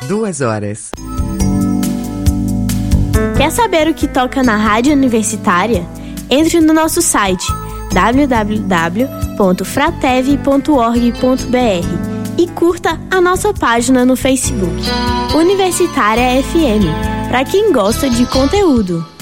2h. Quer saber o que toca na Rádio Universitária? Entre no nosso site www.fratev.org.br e curta a nossa página no Facebook. Universitária FM, para quem gosta de conteúdo.